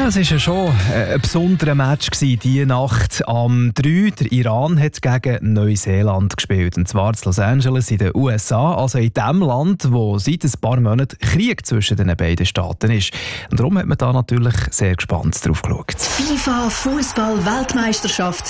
Ja, es war ja schon ein besonderer Match diese Nacht. Am 3. Der Iran hat gegen Neuseeland gespielt. Und zwar in Los Angeles in den USA, also in dem Land, wo seit ein paar Monaten Krieg zwischen den beiden Staaten ist. Und darum hat man da natürlich sehr gespannt drauf geschaut. FIFA Fußball-Weltmeisterschaft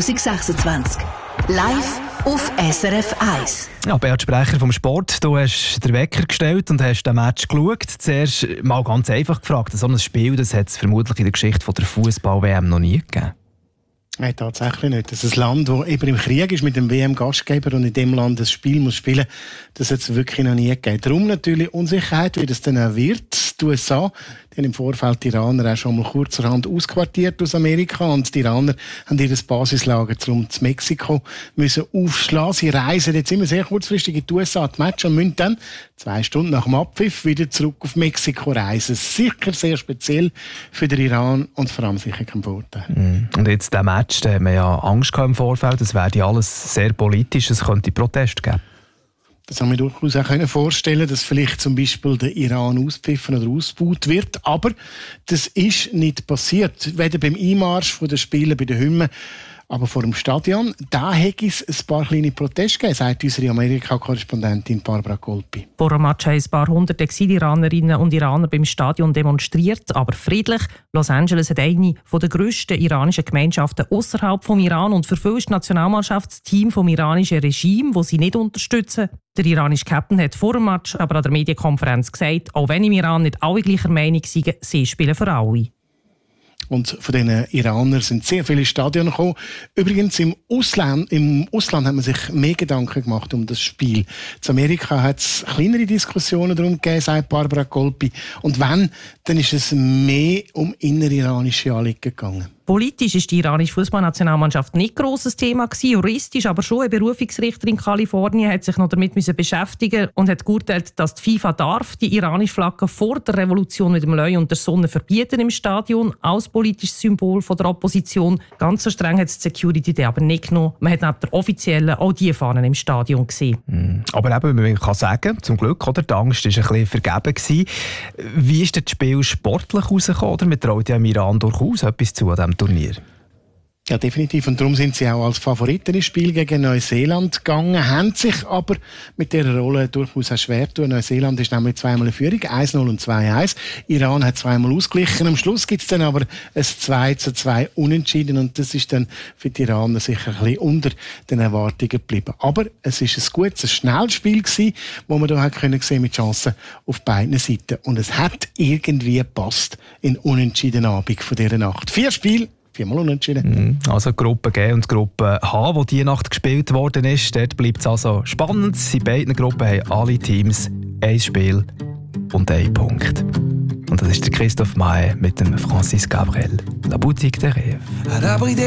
2026. Live auf SRF 1. Ja, Bert Sprecher vom Sport, du hast den Wecker gestellt und hast den Match geschaut. Zuerst mal ganz einfach gefragt, so ein Spiel, das hat es vermutlich in der Geschichte der Fußball-WM noch nie gegeben. Nein, tatsächlich nicht. Das ist ein Land, das eben im Krieg ist mit dem WM-Gastgeber und in dem Land das Spiel muss spielen, das hat es wirklich noch nie gegeben. Darum natürlich Unsicherheit, wie das dann auch wird. Die USA, die haben im Vorfeld die Iraner auch schon mal kurzerhand ausquartiert aus Amerika und die Iraner haben ihr Basislager zum zu Mexiko müssen aufschlagen. Sie reisen jetzt immer sehr kurzfristig in die USA, die Match, und müssen dann 2 Stunden nach dem Abpfiff wieder zurück auf Mexiko reisen. Sicher sehr speziell für den Iran und vor allem sicher kein Vorteil. Und jetzt der Match, da hat man ja Angst gehabt im Vorfeld, es werde alles sehr politisch, es könnte Proteste geben. Das haben wir durchaus auch vorstellen, dass vielleicht zum Beispiel der Iran auspfiffen oder ausgebaut wird. Aber das ist nicht passiert. Weder beim Einmarsch der Spieler bei den Hymnen, aber vor dem Stadion, da hätte es ein paar kleine Proteste gegeben, sagt unsere Amerika-Korrespondentin Barbara Colpi. Vor dem Match haben ein paar hundert Exilanerinnen und Iraner beim Stadion demonstriert, aber friedlich. Los Angeles hat eine der grössten iranischen Gemeinschaften außerhalb vom Iran und für viele ist das Nationalmannschaftsteam vom iranischen Regime, das sie nicht unterstützen. Der iranische Captain hat vor dem Match aber an der Medienkonferenz gesagt, auch wenn im Iran nicht alle gleicher Meinung sind, sie spielen für alle. Und von diesen Iranern sind sehr viele Stadien gekommen. Übrigens, im Ausland hat man sich mehr Gedanken gemacht um das Spiel. In Amerika hat es kleinere Diskussionen darum gegeben, sagt Barbara Colpi. Und wenn, dann ist es mehr um innere-iranische Anliegen gegangen. Politisch war die iranische Fußballnationalmannschaft nicht grosses Thema gewesen, juristisch aber schon. Ein Berufungsrichter in Kalifornien hat sich noch damit beschäftigen und hat geurteilt, dass die FIFA darf die iranische Flagge vor der Revolution mit dem Löwe und der Sonne verbieten im Stadion, als politisches Symbol von der Opposition. Ganz so streng hat die Security die aber nicht genommen. Man hat neben der offiziellen auch die Fahnen im Stadion gesehen. Aber eben, man kann sagen, zum Glück, oder, die Angst war ein bisschen vergeben gewesen. Wie ist das Spiel sportlich rausgekommen? Oder man traut ja im Iran durchaus etwas zu an diesem Turnier. Ja, definitiv. Und darum sind sie auch als Favoriten ins Spiel gegen Neuseeland gegangen, haben sich aber mit dieser Rolle durchaus auch schwer getan. Neuseeland ist nämlich zweimal in Führung, 1-0 und 2-1. Iran hat zweimal ausgeglichen. Am Schluss gibt es dann aber ein 2-2 Unentschieden und das ist dann für die Iraner sicher ein bisschen unter den Erwartungen geblieben. Aber es ist ein gutes, ein schnelles Spiel gewesen, wo man da können sehen mit Chancen auf beiden Seiten. Und es hat irgendwie gepasst in unentschieden Abend von dieser Nacht. 4 Spiele, 4-mal unentschieden. Also Gruppe G und Gruppe H, wo diese Nacht gespielt worden ist, dort bleibt es also spannend. In beiden Gruppen haben alle Teams ein Spiel und 1 Punkt. Und das ist der Christophe Maé mit dem Francis Gabriel. La Boutique des Rêves.